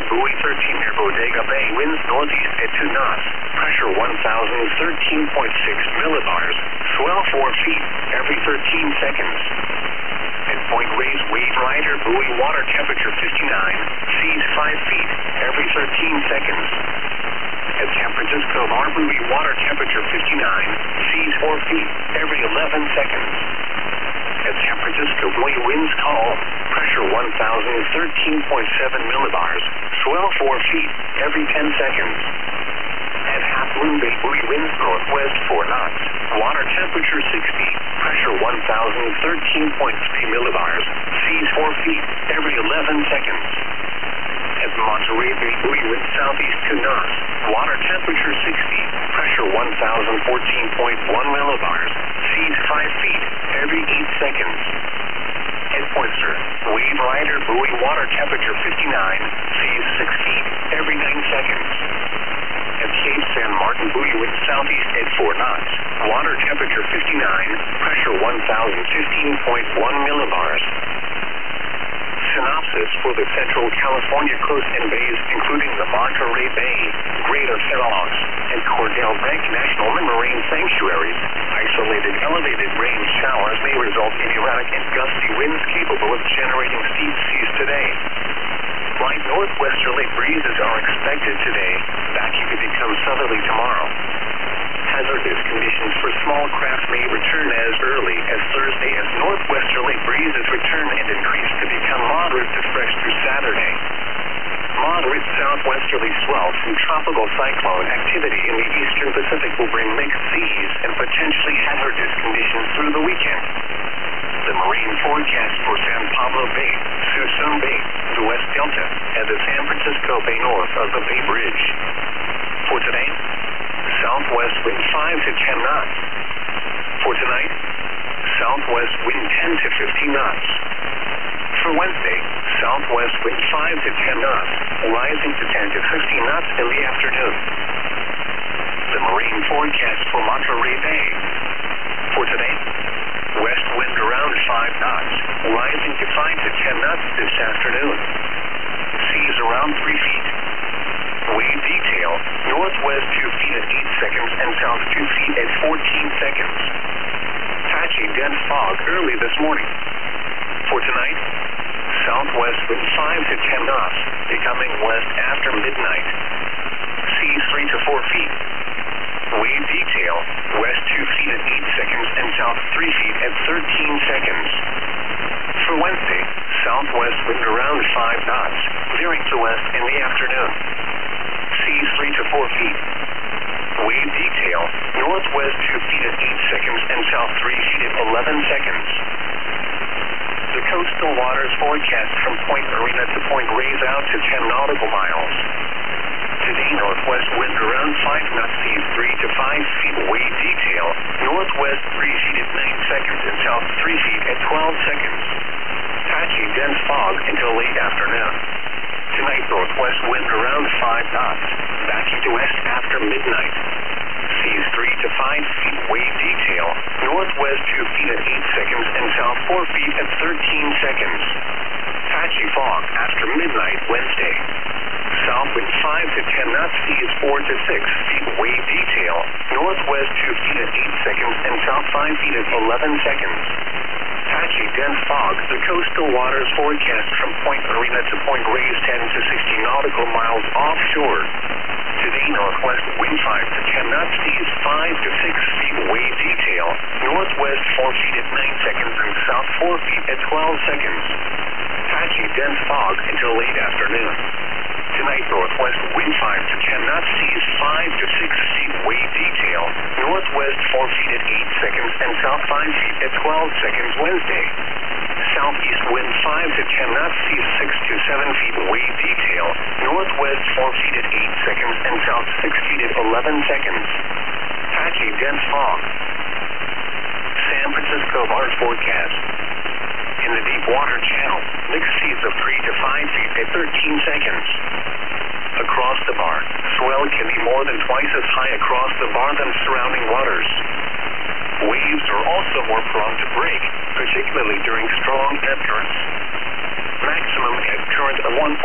buoy 13 near Bodega Bay, winds northeast at 2 knots, pressure 1,013.6 millibars, swell 4 feet every 13 seconds. At Point Reyes, wave rider, buoy water temperature 59, seas 5 feet every 13 seconds. At San Francisco Bar, buoy water temperature 59, seas 4 feet every 11 seconds. At San Francisco buoy, winds calm, pressure 1,013.7 millibars, swell 4 feet every 10 seconds. At Half Moon Bay, buoy, winds northwest 4 knots, water temperature 60, pressure 1,013.3 millibars, seas 4 feet every 11 seconds. At Monterey Bay, buoy, winds southeast 2 knots, water temperature 60, pressure 1,014.1 millibars, seas 5 feet every 8 seconds. At Poynter, wave rider, buoy, water temperature 59, seas 6 feet every 9 seconds. At Cape San Martin, buoy, winds southeast at 4 knots, water temperature 59, pressure 1,015.1 millibars. Synopsis for the Central California coast and bays, including the Monterey Bay, Greater Fairlocks, and Cordell Bank National Marine Sanctuaries. Isolated elevated rain showers may result in erratic and gusty winds capable of generating steep seas today. Light northwesterly breezes are expected today, backing to become southerly tomorrow. Hazardous conditions for small craft may return as early as Thursday as northwesterly breezes return and increase to become moderate to fresh through Saturday. Moderate southwesterly swell from tropical cyclone activity in the eastern Pacific will bring mixed seas and potentially hazardous conditions through the weekend. The marine forecast for San Pablo Bay, Suisun Bay, the West Delta, and the San Francisco Bay north of the Bay Bridge. For today, southwest wind 5 to 10 knots. For tonight, southwest wind 10 to 15 knots. For Wednesday, southwest wind 5 to 10 knots, rising to 10 to 15 knots in the afternoon. The marine forecast for Monterey Bay. For today, west wind around 5 knots, rising to 5 to 10 knots this afternoon. Seas around 3 feet. Wave detail, northwest 2 feet at 8 seconds and south 2 feet at 14 seconds. Patchy dense fog early this morning. For tonight, southwest wind 5 to 10 knots, becoming west after midnight. Seas 3 to 4 feet. Wave detail, west 2 feet at 8 seconds and south 3 feet at 13 seconds. For Wednesday, southwest wind around 5 knots, veering to west in the afternoon. Seas 3 to 4 feet. Wave detail, northwest 2 feet at 8 seconds and south 3 feet at 11 seconds. The coastal waters forecast from Point Marina to Point Reyes out to 10 nautical miles. Today, northwest wind around 5 knots, seas 3 to 5 feet. Wave detail, northwest 3 feet at 9 seconds and south 3 feet at 12 seconds. Patchy dense fog until late afternoon. Tonight, northwest wind around 5 knots, backing to west after midnight. Seas 3 to 5 feet. Wave detail, northwest 2 feet at 8 seconds and south 4 feet at 13 seconds. Patchy fog after midnight Wednesday. South wind 5 to 10 knots, seas 4 to 6 feet. Wave detail, northwest 2 feet at 8 seconds and south 5 feet at 11 seconds. Patchy dense fog, the coastal waters forecast from Point Marina to Point Reyes 10 to 60 nautical miles offshore. Today, northwest wind 5 to 10 knots, seas 5 to 6 feet. Wave detail, northwest 4 feet at 9 seconds and south 4 feet at 12 seconds. Patchy dense fog until late afternoon. Tonight, northwest wind 5 to 10 knots, seas 5 to 6 feet. Wave detail, northwest 4 feet at 8 seconds and south 5 feet at 12 seconds Wednesday. Southeast wind 5 to 10 knots, seas 6 to 7 feet. Wave detail, northwest 4 feet at 8 seconds and south 6 feet at 11 seconds. Patchy dense fog. San Francisco Bar forecast. In the deep water channel, mixed seas of 3 to 5 feet at 13 seconds. Across the bar, swell can be more than twice as high across the bar than surrounding waters. Waves are also more prone to break, particularly during strong ebb currents. Maximum ebb current of 1.